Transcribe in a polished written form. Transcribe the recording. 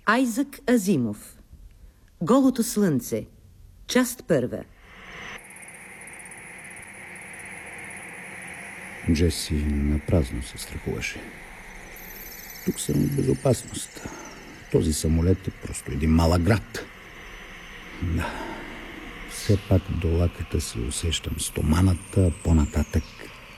Айзък Азимов. Голото слънце. Част първа. Джеси напразно се страхуваше. Тук съм в безопасност. Този самолет е просто един малък град. Да. Все пак до лаката си усещам стоманата, по-нататък